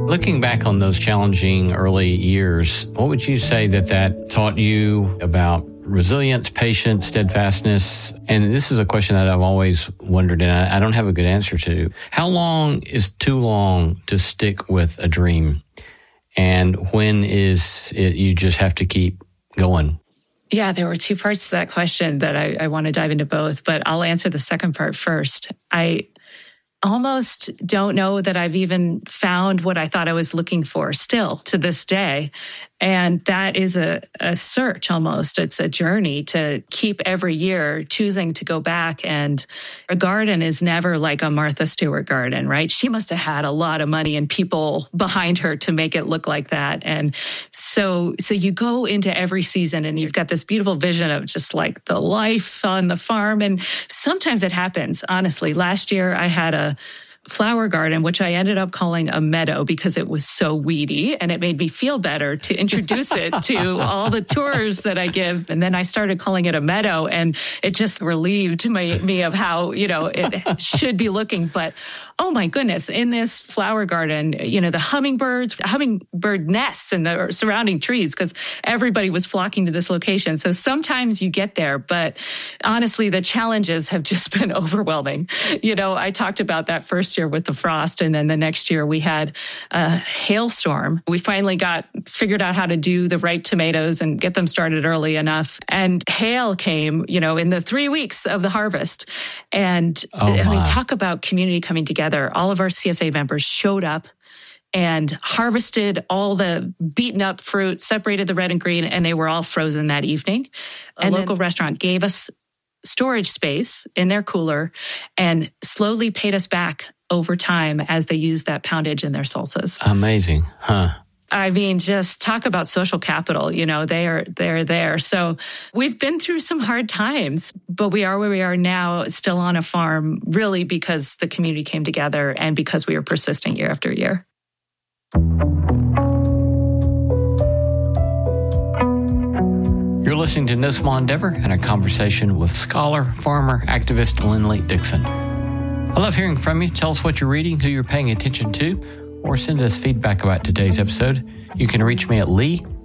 Looking back on those challenging early years, what would you say that taught you about resilience, patience, steadfastness? And this is a question that I've always wondered, and I don't have a good answer to. How long is too long to stick with a dream? And when is it you just have to keep going? Yeah, there were two parts to that question that I want to dive into both, but I'll answer the second part first. I almost don't know that I've even found what I thought I was looking for still to this day. And that is a search almost. It's a journey to keep every year choosing to go back. And a garden is never like a Martha Stewart garden, right? She must have had a lot of money and people behind her to make it look like that. And so you go into every season and you've got this beautiful vision of just like the life on the farm. And sometimes it happens. Honestly, last year I had a flower garden, which I ended up calling a meadow because it was so weedy, and it made me feel better to introduce it to all the tours that I give. And then I started calling it a meadow, and it just relieved me of how, it should be looking. But oh my goodness, in this flower garden, the hummingbird nests in the surrounding trees because everybody was flocking to this location. So sometimes you get there, but honestly, the challenges have just been overwhelming. I talked about that first year with the frost, and then the next year we had a hailstorm. We finally figured out how to do the right tomatoes and get them started early enough. And hail came, in the 3 weeks of the harvest. And talk about community coming together. All of our CSA members showed up and harvested all the beaten up fruit, separated the red and green, and they were all frozen that evening. A local restaurant gave us storage space in their cooler and slowly paid us back over time as they used that poundage in their salsas. Amazing, huh? I mean, just talk about social capital. They're there. So we've been through some hard times, but we are where we are now, still on a farm, really because the community came together and because we were persistent year after year. You're listening to No Small Endeavor and a conversation with scholar, farmer, activist Lindley Dixon. I love hearing from you. Tell us what you're reading, who you're paying attention to, or send us feedback about today's episode. You can reach me at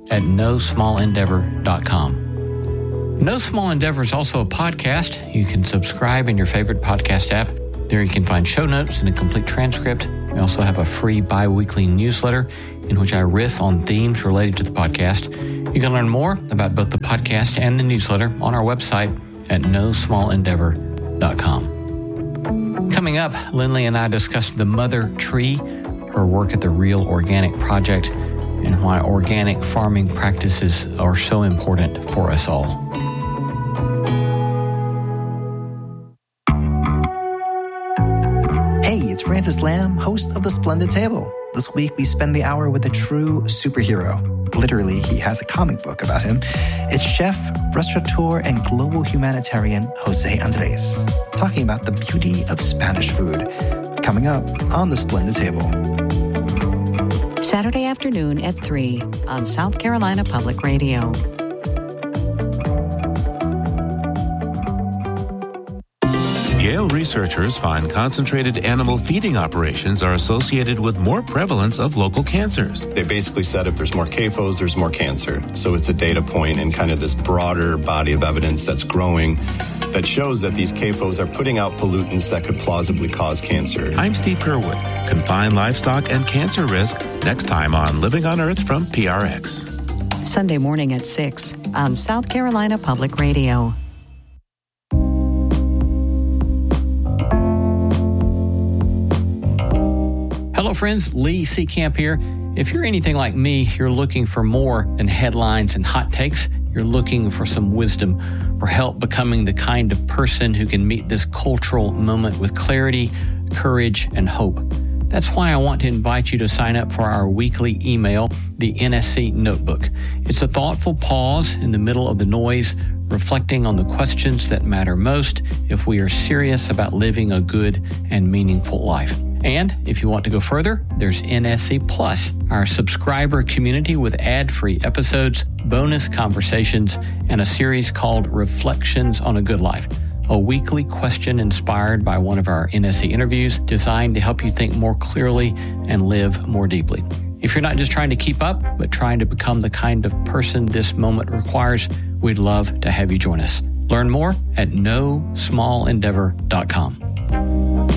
lee@nosmallendeavor.com. No Small Endeavor is also a podcast. You can subscribe in your favorite podcast app. There you can find show notes and a complete transcript. We also have a free bi-weekly newsletter in which I riff on themes related to the podcast. You can learn more about both the podcast and the newsletter on our website at nosmallendeavor.com. Coming up, Lindley and I discussed the mother tree, her work at the Real Organic Project, and why organic farming practices are so important for us all. Hey, it's Francis Lam, host of The Splendid Table. This week, we spend the hour with a true superhero. Literally, he has a comic book about him. It's chef, restaurateur, and global humanitarian Jose Andres, talking about the beauty of Spanish food. It's coming up on The Splendid Table. Saturday afternoon at 3 on South Carolina Public Radio. Yale researchers find concentrated animal feeding operations are associated with more prevalence of local cancers. They basically said if there's more CAFOs, there's more cancer. So it's a data point and kind of this broader body of evidence that's growing that shows that these CAFOs are putting out pollutants that could plausibly cause cancer. I'm Steve Kerwood. Confined livestock and cancer risk next time on Living on Earth from PRX. Sunday morning at 6 on South Carolina Public Radio. Hello, friends. Lee Seacamp here. If you're anything like me, you're looking for more than headlines and hot takes. You're looking for some wisdom, for help becoming the kind of person who can meet this cultural moment with clarity, courage, and hope. That's why I want to invite you to sign up for our weekly email, the NSC Notebook. It's a thoughtful pause in the middle of the noise, reflecting on the questions that matter most if we are serious about living a good and meaningful life. And if you want to go further, there's NSC Plus, our subscriber community with ad-free episodes, bonus conversations, and a series called Reflections on a Good Life. a weekly question inspired by one of our NSC interviews designed to help you think more clearly and live more deeply. If you're not just trying to keep up, but trying to become the kind of person this moment requires, we'd love to have you join us. Learn more at NoSmallEndeavor.com.